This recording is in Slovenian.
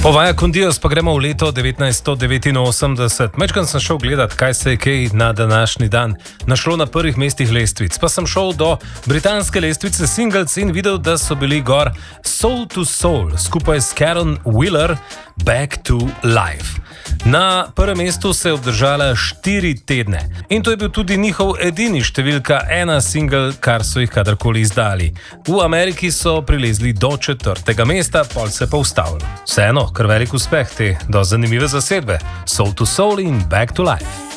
Povaja Condios pa gremo v leto 1989. Mečkam sem šel gledat, kaj se je kaj na današnji dan našlo na prvih mestih lestvic. Pa sem šel do britanske lestvice Singles in videl, da so bili gor Soul to Soul skupaj s Karen Wheeler, Back to Life. Na prvem mestu se je obdržala 4 tedne in to je bil tudi njihov edini številka 1 single, kar so jih kadarkoli izdali. V Ameriki so prilezli do 4. mesta, pol se pa ustavili. Vseeno, kar velik uspeh te do zanimive zasedbe. Soul to Soul in Back to Life.